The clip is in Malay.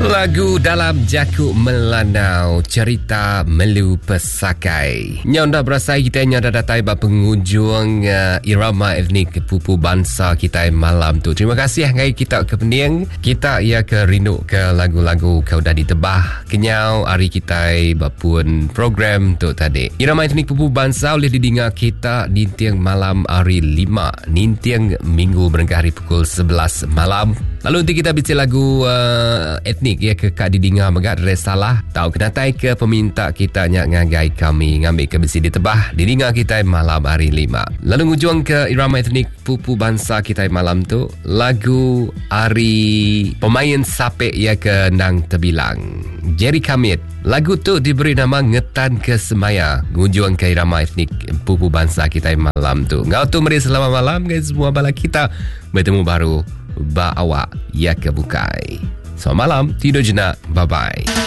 Lagu dalam Jakuk Melanau, cerita melu pesakai. Nyonda berasai kita nyonda datai ba pengunjung irama etnik pupu bangsa kita malam tu. Terima kasih ngai kita ke pening. Kita ia ke rindu ke lagu-lagu kau dah ditebah. Kenyau hari kita bapun program tu tadi. Irama etnik pupu bangsa oleh didengar kita nintiang malam hari 5, nintiang minggu berengkah hari pukul 11 malam. Lalu nanti kita bincang lagu etnik ya ke kak didengar megat resalah tahu kenatai ke peminta kita nyak ngagai kami ngambil ke besi ditebah didengar kita malam hari 5. Lalu ngujung ke irama etnik pupu bangsa kita malam tu lagu hari pemain sape ya ke nang terbilang Jerry Kamit. Lagu tu diberi nama Ngetan ke Semaya. Ngujung ke irama etnik pupu bangsa kita malam tu. Ngau tu meri selamat malam guys semua bala kita bertemu baru ba awak ya ke bukai. Selamat malam, tidur jenak, bye-bye.